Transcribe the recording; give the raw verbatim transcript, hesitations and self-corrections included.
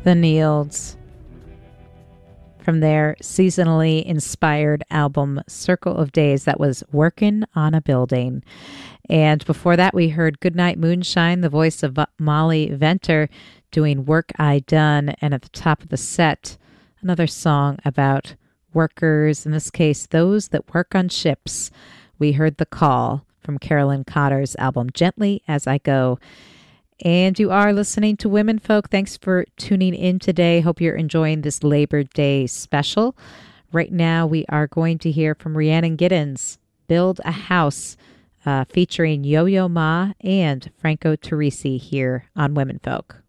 The Nields from their seasonally inspired album Circle of Days. That was Workin' on a Building. And before that, we heard Goodnight Moonshine, the voice of Molly Venter, doing Work I Done. And at the top of the set, another song about workers, in this case, those that work on ships. We heard The Call from Carolyn Cotter's album Gently As I Go. And you are listening to Women Folk. Thanks for tuning in today. Hope you're enjoying this Labor Day special. Right now, we are going to hear from Rhiannon Giddens, Build a House, uh, featuring Yo-Yo Ma and Franco Teresi here on Women Folk.